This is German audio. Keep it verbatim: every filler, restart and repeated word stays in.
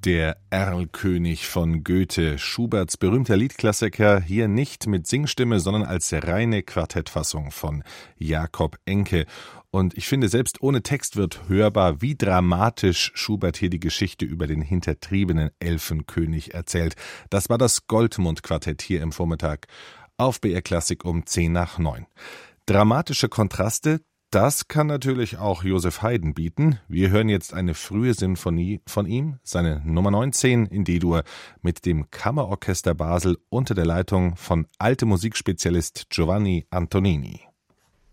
Der Erlkönig von Goethe, Schuberts berühmter Liedklassiker, hier nicht mit Singstimme, sondern als reine Quartettfassung von Jakob Enke. Und ich finde, selbst ohne Text wird hörbar, wie dramatisch Schubert hier die Geschichte über den hintertriebenen Elfenkönig erzählt. Das war das Goldmund-Quartett hier im Vormittag auf B R Klassik um zehn nach neun. Dramatische Kontraste, das kann natürlich auch Joseph Haydn bieten. Wir hören jetzt eine frühe Sinfonie von ihm, seine Nummer neunzehn in D-Dur mit dem Kammerorchester Basel unter der Leitung von Alte Musikspezialist Giovanni Antonini.